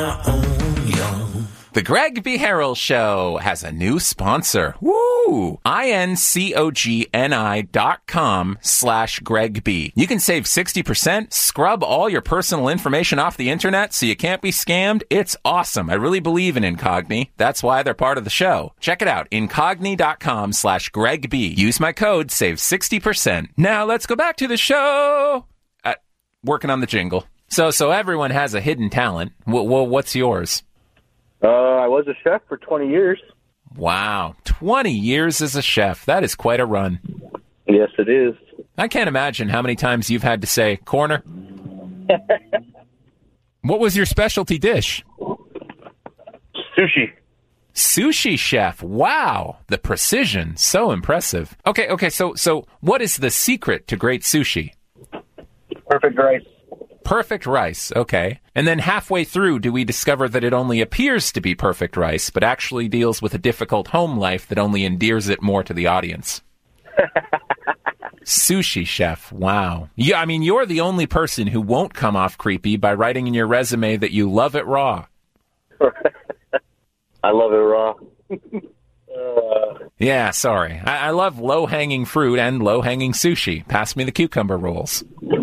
The Greg B. Harrell Show has a new sponsor. Woo! INCOGNI.com/Greg B. You can save 60%, scrub all your personal information off the internet so you can't be scammed. It's awesome. I really believe in Incogni. That's why they're part of the show. Check it out. Incogni.com/Greg B. Use my code, save 60%. Now let's go back to the show. Working on the jingle. So everyone has a hidden talent. What's yours? I was a chef for 20 years. Wow. 20 years as a chef. That is quite a run. Yes, it is. I can't imagine how many times you've had to say, corner. What was your specialty dish? Sushi. Sushi chef. Wow. The precision. So impressive. Okay. So what is the secret to great sushi? Perfect rice. Perfect rice, okay. And then halfway through, do we discover that it only appears to be perfect rice, but actually deals with a difficult home life that only endears it more to the audience? Sushi chef, wow. Yeah, I mean, you're the only person who won't come off creepy by writing in your resume that you love it raw. I love it raw. Yeah, sorry. I love low-hanging fruit and low-hanging sushi. Pass me the cucumber rolls.